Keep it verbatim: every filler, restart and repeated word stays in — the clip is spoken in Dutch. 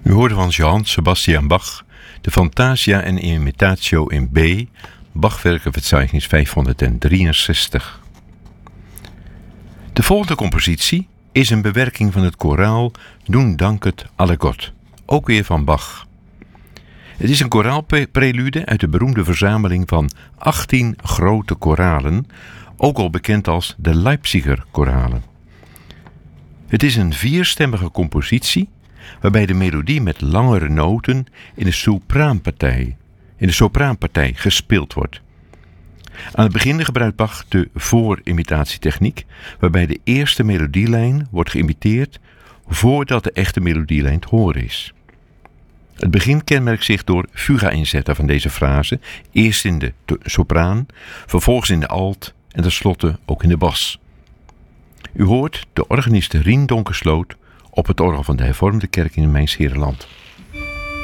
U hoorde van Johann Sebastian Bach de Fantasia en Imitatio in B, Bachwerkenverzeichnis vijfhonderddrieënzestig. De volgende compositie is een bewerking van het koraal Nun danket alle Gott, ook weer van Bach. Het is een koraalprelude uit de beroemde verzameling van achttien grote koralen, ook al bekend als de Leipziger koralen. Het is een vierstemmige compositie waarbij de melodie met langere noten in de sopraanpartij, in de sopraanpartij gespeeld wordt. Aan het begin gebruikt Bach de voorimitatietechniek, waarbij de eerste melodielijn wordt geïmiteerd voordat de echte melodielijn te horen is. Het begin kenmerkt zich door fuga-inzetten van deze frase, eerst in de sopraan, vervolgens in de alt en tenslotte ook in de bas. U hoort de organist Rien Donkersloot op het orgel van de Hervormde Kerk in Mijns Heerenland.